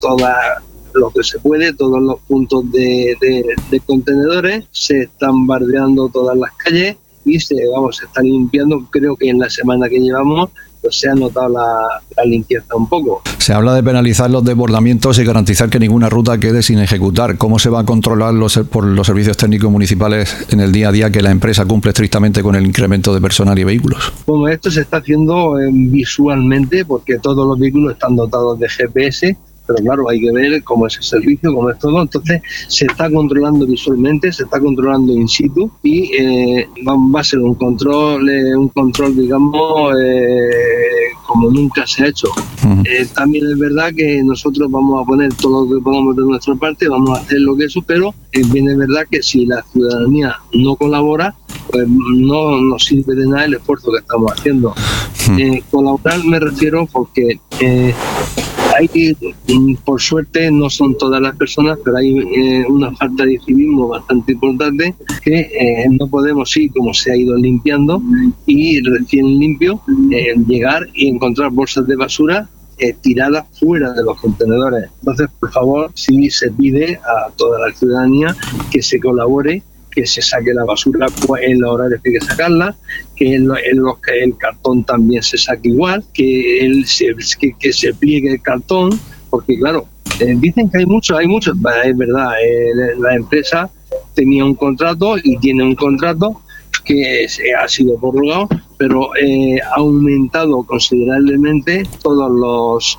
lo que se puede, todos los puntos de contenedores, se están bardeando todas las calles y se está limpiando. Creo que en la semana que llevamos pues se ha notado la limpieza un poco. Se habla de penalizar los desbordamientos y garantizar que ninguna ruta quede sin ejecutar. ¿Cómo se va a controlar por los servicios técnicos municipales en el día a día que la empresa cumple estrictamente con el incremento de personal y vehículos? Bueno, esto se está haciendo visualmente porque todos los vehículos están dotados de GPS, pero claro, hay que ver cómo es el servicio, cómo es todo. Entonces se está controlando visualmente, se está controlando in situ y va a ser un control digamos, como nunca se ha hecho. Uh-huh. También es verdad que nosotros vamos a poner todo lo que podamos de nuestra parte, vamos a hacer lo que eso, pero bien es verdad que si la ciudadanía no colabora, pues no nos sirve de nada el esfuerzo que estamos haciendo. Colaborar me refiero porque hay, por suerte, no son todas las personas, pero hay una falta de civismo bastante importante que no podemos ir como se ha ido limpiando y recién limpio llegar y encontrar bolsas de basura tiradas fuera de los contenedores. Entonces, por favor, sí se pide a toda la ciudadanía que se colabore, que se saque la basura en los horarios que hay que sacarla, que el cartón también se saque igual, que se pliegue el cartón, porque claro, dicen que hay muchos, es verdad, la empresa tenía un contrato y tiene un contrato que ha sido prorrogado, pero ha aumentado considerablemente todos los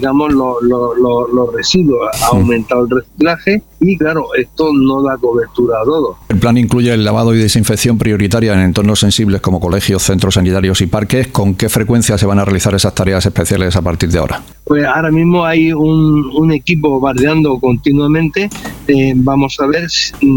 residuos, ha aumentado el reciclaje y claro, esto no da cobertura a todo. El plan incluye el lavado y desinfección prioritaria en entornos sensibles como colegios, centros sanitarios y parques. ¿Con qué frecuencia se van a realizar esas tareas especiales a partir de ahora? Pues ahora mismo hay un equipo bardeando continuamente. Vamos a ver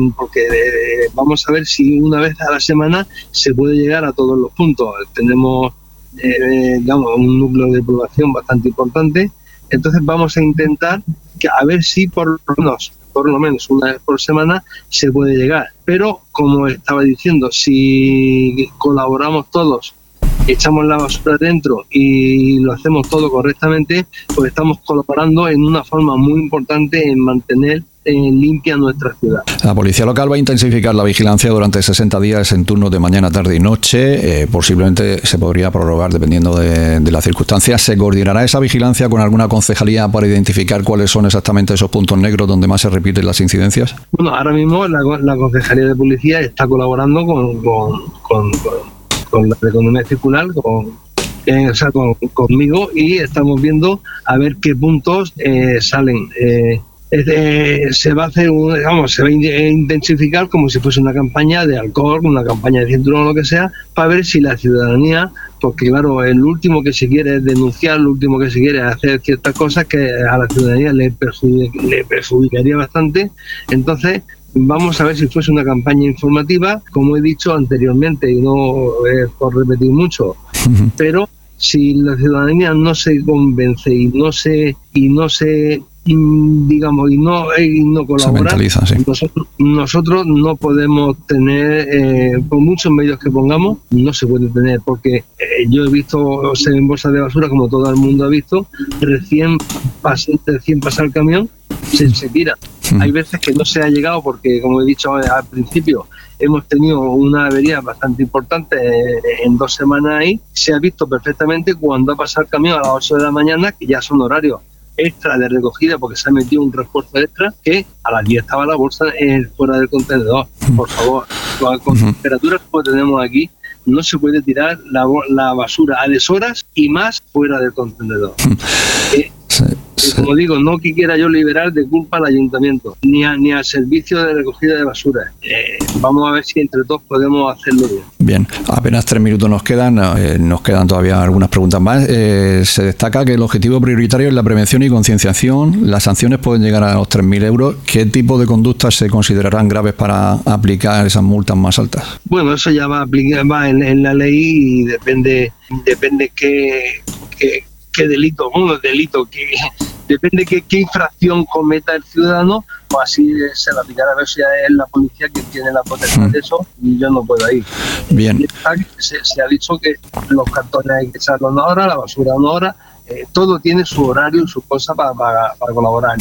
si una vez a la semana se puede llegar a todos los puntos. Tenemos un núcleo de población bastante importante, entonces vamos a intentar a ver si por lo menos una vez por semana se puede llegar. Pero como estaba diciendo, si colaboramos todos, echamos la basura dentro y lo hacemos todo correctamente, pues estamos colaborando en una forma muy importante en mantener limpia nuestra ciudad. La policía local va a intensificar la vigilancia durante 60 días en turnos de mañana, tarde y noche. Posiblemente se podría prorrogar dependiendo de las circunstancias. ¿Se coordinará esa vigilancia con alguna concejalía para identificar cuáles son exactamente esos puntos negros donde más se repiten las incidencias? Bueno, ahora mismo la concejalía de policía está colaborando con la economía circular, conmigo, y estamos viendo a ver qué puntos salen. Se va a hacer se va a intensificar como si fuese una campaña de alcohol, una campaña de cinturón o lo que sea, para ver si la ciudadanía, porque claro, el último que se quiere es denunciar, lo último que se quiere es hacer ciertas cosas que a la ciudadanía le perjudicaría bastante. Entonces vamos a ver si fuese una campaña informativa, como he dicho anteriormente, y no es por repetir mucho, pero si la ciudadanía no se convence y no colabora, sí. nosotros no podemos tener, por muchos medios que pongamos, no se puede tener, porque yo he visto en bolsas de basura, como todo el mundo ha visto, recién pasa el camión, se tira. Hay veces que no se ha llegado porque, como he dicho al principio, hemos tenido una avería bastante importante en 2 semanas ahí. Se ha visto perfectamente cuando ha pasado el camión a las 8 de la mañana, que ya son horarios extra de recogida porque se ha metido un refuerzo extra, que a las 10 estaba la bolsa fuera del contenedor. Por favor, con temperaturas que tenemos aquí, no se puede tirar la basura a deshoras y más fuera del contenedor. Como digo, no que quiera yo liberar de culpa al ayuntamiento ni al servicio de recogida de basura. Vamos a ver si entre todos podemos hacerlo bien. Bien, apenas 3 minutos nos quedan todavía algunas preguntas más. Se destaca que el objetivo prioritario es la prevención y concienciación. Las sanciones pueden llegar a los 3.000 euros. ¿Qué tipo de conductas se considerarán graves para aplicar esas multas más altas? Bueno, eso ya va en la ley y depende qué delito, depende qué infracción cometa el ciudadano, pues así se le aplicará. A ver si es la policía quien tiene la potestad de eso y yo no puedo ir. Bien. Se ha dicho que los cartones hay que echarlos 1 hora, la basura 1 hora, todo tiene su horario y sus cosas para colaborar.